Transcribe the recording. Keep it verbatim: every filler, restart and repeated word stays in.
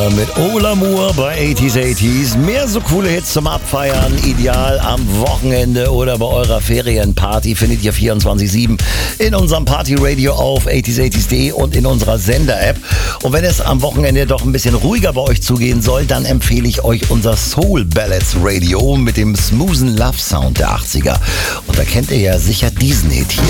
Mit Ola Moore bei achtziger achtziger. Mehr so coole Hits zum Abfeiern. Ideal am Wochenende oder bei eurer Ferienparty findet ihr vierundzwanzig sieben in unserem Partyradio auf achtziger achtziger punkt de und in unserer Sender-App. Und wenn es am Wochenende doch ein bisschen ruhiger bei euch zugehen soll, dann empfehle ich euch unser Soul Ballads Radio mit dem smoothen Love Sound der achtziger. Und da kennt ihr ja sicher diesen Hit hier.